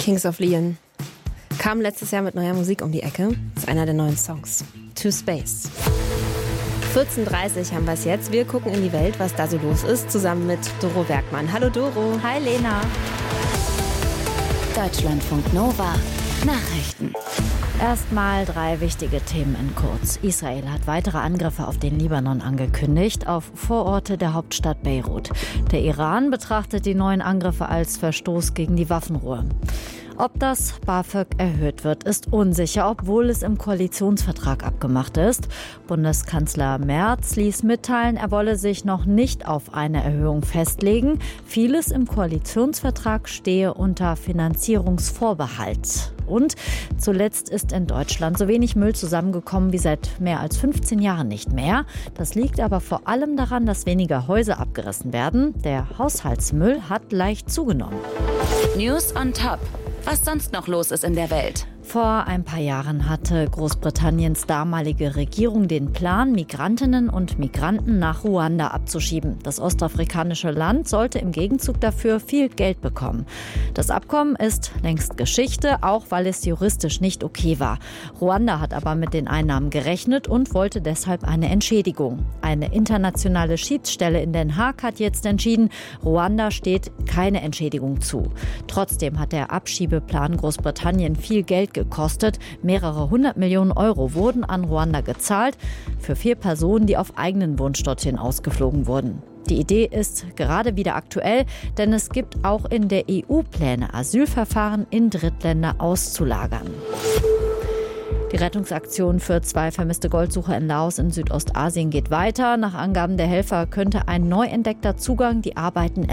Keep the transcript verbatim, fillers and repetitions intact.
Kings of Leon kam letztes Jahr mit neuer Musik um die Ecke. Das ist einer der neuen Songs. To Space. vierzehn Uhr dreißig haben wir es jetzt. Wir gucken in die Welt, was da so los ist, zusammen mit Doro Bergmann. Hallo Doro. Hi Lena. Deutschlandfunk Nova. Nachrichten. Erstmal drei wichtige Themen in kurz. Israel hat weitere Angriffe auf den Libanon angekündigt, auf Vororte der Hauptstadt Beirut. Der Iran betrachtet die neuen Angriffe als Verstoß gegen die Waffenruhe. Ob das BAföG erhöht wird, ist unsicher, obwohl es im Koalitionsvertrag abgemacht ist. Bundeskanzler Merz ließ mitteilen, er wolle sich noch nicht auf eine Erhöhung festlegen. Vieles im Koalitionsvertrag stehe unter Finanzierungsvorbehalt. Und zuletzt ist in Deutschland so wenig Müll zusammengekommen wie seit mehr als fünfzehn Jahren nicht mehr. Das liegt aber vor allem daran, dass weniger Häuser abgerissen werden. Der Haushaltsmüll hat leicht zugenommen. News on Top. Was sonst noch los ist in der Welt. Vor ein paar Jahren hatte Großbritanniens damalige Regierung den Plan, Migrantinnen und Migranten nach Ruanda abzuschieben. Das ostafrikanische Land sollte im Gegenzug dafür viel Geld bekommen. Das Abkommen ist längst Geschichte, auch weil es juristisch nicht okay war. Ruanda hat aber mit den Einnahmen gerechnet und wollte deshalb eine Entschädigung. Eine internationale Schiedsstelle in Den Haag hat jetzt entschieden, Ruanda steht keine Entschädigung zu. Trotzdem hat der Abschiebeplan Großbritannien viel Geld gekostet. Mehrere hundert Millionen Euro wurden an Ruanda gezahlt für vier Personen, die auf eigenen Wunsch dorthin ausgeflogen wurden. Die Idee ist gerade wieder aktuell, denn es gibt auch in der E U Pläne, Asylverfahren in Drittländer auszulagern. Die Rettungsaktion für zwei vermisste Goldsucher in Laos in Südostasien geht weiter. Nach Angaben der Helfer könnte ein neu entdeckter Zugang die Arbeiten